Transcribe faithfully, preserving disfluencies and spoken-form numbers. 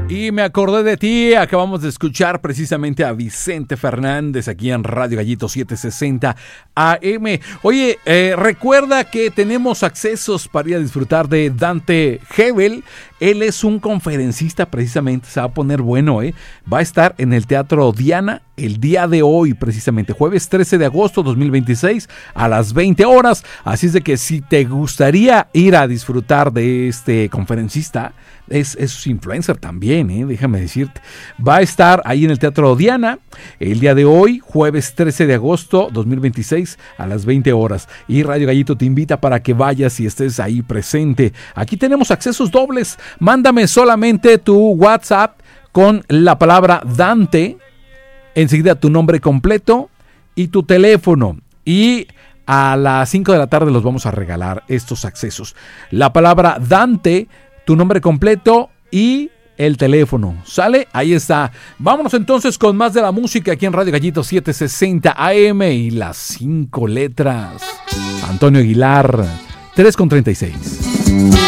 Y me acordé de ti, acabamos de escuchar precisamente a Vicente Fernández aquí en Radio Gallito setecientos sesenta A M. Oye, eh, recuerda que tenemos accesos para ir a disfrutar de Dante Gebel. Él es un conferencista precisamente, se va a poner bueno, ¿eh? Va a estar en el Teatro Diana el día de hoy, precisamente, jueves trece de agosto dos mil veintiséis a las veinte horas. Así es de que si te gustaría ir a disfrutar de este conferencista, es, es influencer también, ¿eh? Déjame decirte. Va a estar ahí en el Teatro Diana el día de hoy, jueves trece de agosto dos mil veintiséis a las veinte horas. Y Radio Gallito te invita para que vayas y estés ahí presente. Aquí tenemos accesos dobles. Mándame solamente tu WhatsApp con la palabra Dante, enseguida tu nombre completo y tu teléfono. Y a las cinco de la tarde los vamos a regalar estos accesos. La palabra Dante, tu nombre completo y el teléfono. ¿Sale? Ahí está. Vámonos entonces con más de la música aquí en Radio Gallito setecientos sesenta A M y las cinco letras. Antonio Aguilar, tres con treinta y seis.